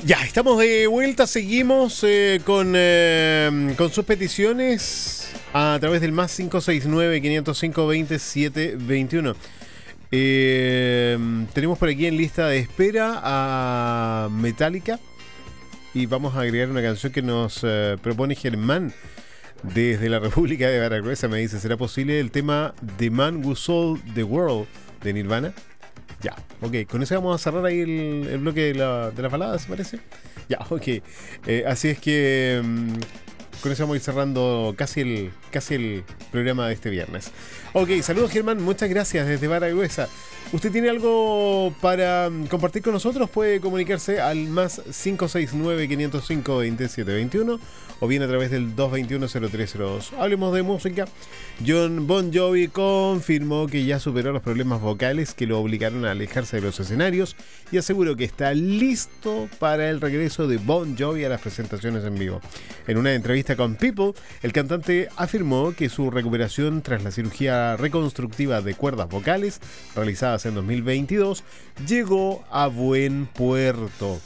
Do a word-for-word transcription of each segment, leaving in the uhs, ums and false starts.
Ya, estamos de vuelta, seguimos eh, con, eh, con sus peticiones a través del más cinco seis nueve, cinco cero cinco, veintisiete veintiuno. Eh, tenemos por aquí en lista de espera a Metallica y vamos a agregar una canción que nos eh, propone Germán desde la República de Baragruesa. Me dice, ¿será posible el tema The Man Who Sold the World de Nirvana? Ya, ok, con eso vamos a cerrar ahí el, el bloque de la, de las baladas, ¿se parece? Ya, ok. Eh, así es que um, con eso vamos a ir cerrando casi el, casi el programa de este viernes. Ok, saludos Germán, muchas gracias desde Baragruesa. ¿Usted tiene algo para compartir con nosotros? Puede comunicarse al más cinco seis nueve, cinco cero cinco, veintisiete veintiuno o bien a través del dos dos uno, cero tres cero dos. Hablemos de música. Jon Bon Jovi confirmó que ya superó los problemas vocales que lo obligaron a alejarse de los escenarios y aseguró que está listo para el regreso de Bon Jovi a las presentaciones en vivo. En una entrevista con People, el cantante afirmó que su recuperación tras la cirugía reconstructiva de cuerdas vocales realizada en dos mil veintidós llegó a buen puerto.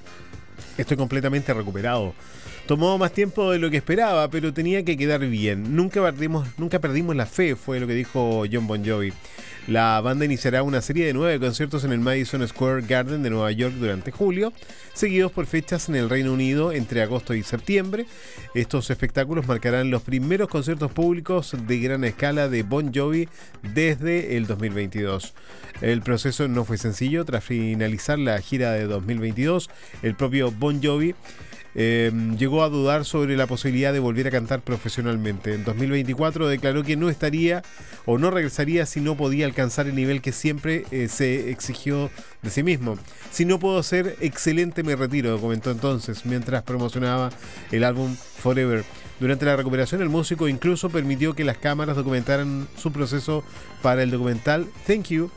Estoy completamente recuperado. Tomó más tiempo de lo que esperaba, pero tenía que quedar bien. Nunca perdimos, nunca perdimos la fe, fue lo que dijo Jon Bon Jovi. La banda iniciará una serie de nueve conciertos en el Madison Square Garden de Nueva York durante julio, seguidos por fechas en el Reino Unido entre agosto y septiembre. Estos espectáculos marcarán los primeros conciertos públicos de gran escala de Bon Jovi desde el dos mil veintidós. El proceso no fue sencillo. Tras finalizar la gira de dos mil veintidós, el propio Bon Jovi Eh, llegó a dudar sobre la posibilidad de volver a cantar profesionalmente. En dos mil veinticuatro declaró que no estaría o no regresaría si no podía alcanzar el nivel que siempre eh, se exigió de sí mismo. Si no puedo ser excelente me retiro, comentó entonces mientras promocionaba el álbum Forever. Durante la recuperación el músico incluso permitió que las cámaras documentaran su proceso para el documental Thank You